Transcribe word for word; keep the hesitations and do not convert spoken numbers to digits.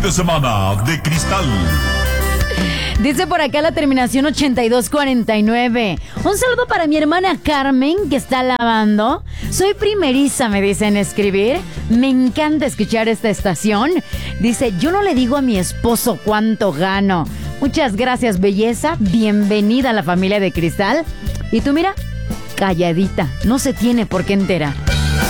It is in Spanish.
fin de semana de Cristal. Dice por acá la terminación ochenta y dos cuarenta y nueve. Un saludo para mi hermana Carmen, que está lavando. Soy primeriza, me dicen escribir. Me encanta escuchar esta estación. Dice, yo no le digo a mi esposo cuánto gano. Muchas gracias, belleza. Bienvenida a la familia de Cristal. Y tú mira, calladita, no se tiene por qué enterar.